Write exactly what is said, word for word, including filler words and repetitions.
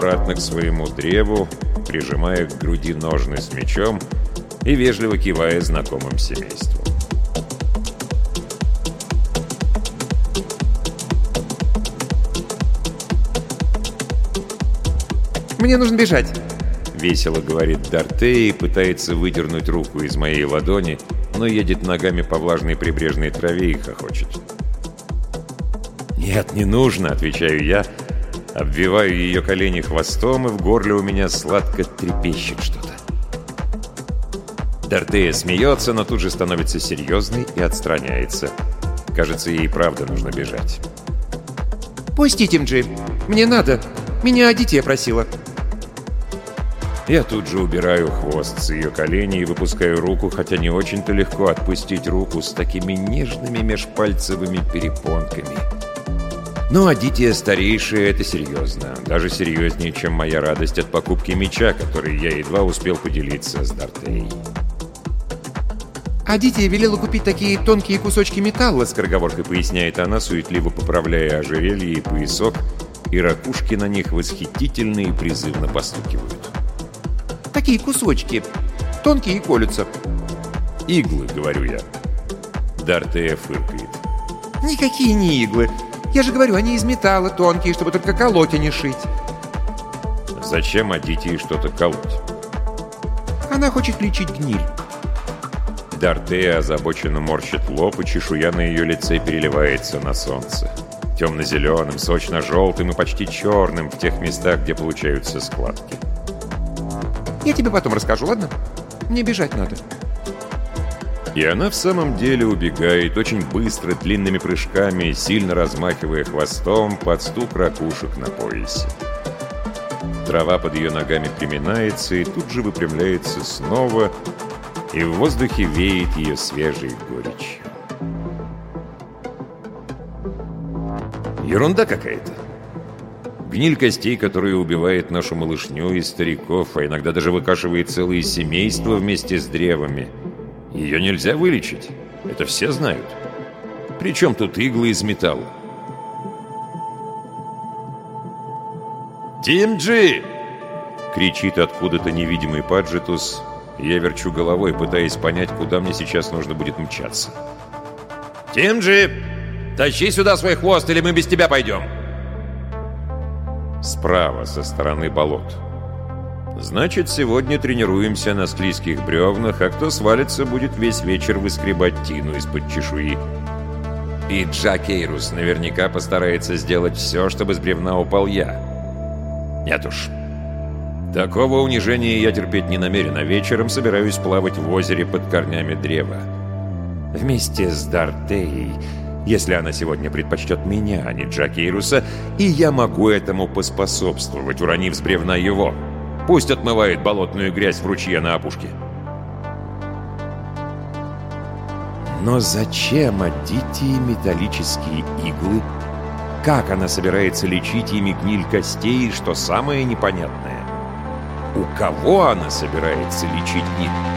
обратно к своему древу, прижимая к груди ножны с мечом и вежливо кивая знакомым семейству. «Мне нужно бежать», — весело говорит Дартей и пытается выдернуть руку из моей ладони, но едет ногами по влажной прибрежной траве и хохочет. «Нет, не нужно», — отвечаю я, обвиваю ее колени хвостом, и в горле у меня сладко трепещет что-то. Дартея смеется, но тут же становится серьезной и отстраняется. Кажется, ей правда нужно бежать. «Пустите, Мджи, мне надо. Меня Адития просила». Я тут же убираю хвост с ее коленей и выпускаю руку, хотя не очень-то легко отпустить руку с такими нежными межпальцевыми перепонками. Но Адития старейшая — это серьезно. Даже серьезнее, чем моя радость от покупки меча, который я едва успел поделиться с Дартеей. «Адития велела купить такие тонкие кусочки металла», — скороговоркой поясняет она, суетливо поправляя ожерелье и поясок, и ракушки на них восхитительно и призывно постукивают. «Такие кусочки. Тонкие и колются». «Иглы», — говорю я. Дартея фыркает. «Никакие не иглы. Я же говорю, они из металла, тонкие, чтобы только колоть, а не шить». «Зачем Адитии что-то колоть?» «Она хочет лечить гниль». Дартея озабоченно морщит лоб, и чешуя на ее лице переливается на солнце. Темно-зеленым, сочно-желтым и почти черным в тех местах, где получаются складки. «Я тебе потом расскажу, ладно? Мне бежать надо». И она в самом деле убегает очень быстро, длинными прыжками, сильно размахивая хвостом под стук ракушек на поясе. Трава под ее ногами приминается и тут же выпрямляется снова, и в воздухе веет ее свежей горечью. Ерунда какая-то. Гниль костей, которая убивает нашу малышню и стариков, а иногда даже выкашивает целые семейства вместе с древами. Ее нельзя вылечить. Это все знают. Причем тут иглы из металла? «Тимджи!» — кричит откуда-то невидимый Паджетус. Я верчу головой, пытаясь понять, куда мне сейчас нужно будет мчаться. «Тимджи! Тащи сюда свой хвост, или мы без тебя пойдем!» Справа, со стороны болот. Значит, сегодня тренируемся на склизких бревнах, а кто свалится, будет весь вечер выскребать тину из-под чешуи. И Джакейрус наверняка постарается сделать все, чтобы с бревна упал я. Нет уж. Такого унижения я терпеть не намерен, а вечером собираюсь плавать в озере под корнями древа. Вместе с Дартеей, если она сегодня предпочтет меня, а не Джакейруса, и я могу этому поспособствовать, уронив с бревна его. Пусть отмывает болотную грязь в ручье на опушке. Но зачем Адитии металлические иглы? Как она собирается лечить ими гниль костей, что самое непонятное? У кого она собирается лечить гниль?